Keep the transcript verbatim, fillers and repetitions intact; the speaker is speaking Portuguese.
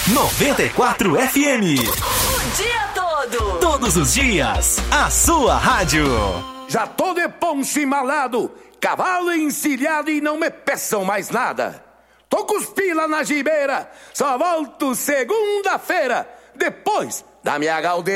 noventa e quatro F M. O dia todo. Todos os dias, a sua rádio. Já tô de poncho embalado, cavalo encilhado e não me peçam mais nada. Tô com os pila na gibeira, só volto segunda-feira, depois da minha galdeira.